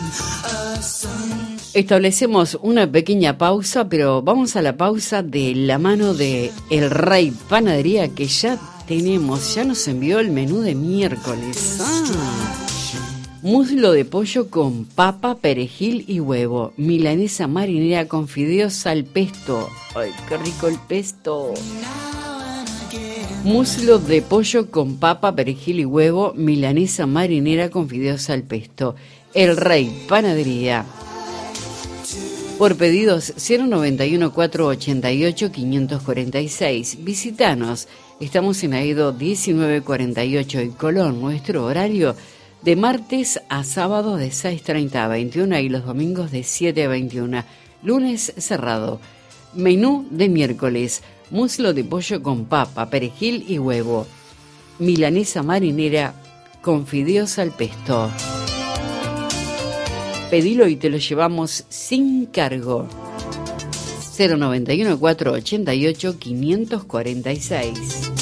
Establecemos una pequeña pausa, pero vamos a la pausa de la mano de El Rey Panadería, que ya nos envió el menú de miércoles. Muslo de pollo con papa, perejil y huevo. Milanesa marinera con fideos al pesto. ¡Ay, qué rico el pesto! Muslo de pollo con papa, perejil y huevo. Milanesa marinera con fideos al pesto. El Rey Panadería. Por pedidos 091 488 546. Visítanos. Estamos en Aedo 1948 y Colón. Nuestro horario de martes a sábado de 6:30 a 21 y los domingos de 7 a 21. Lunes cerrado. Menú de miércoles. Muslo de pollo con papa, perejil y huevo. Milanesa marinera con fideos al pesto. Pedilo y te lo llevamos sin cargo. 091 488 546.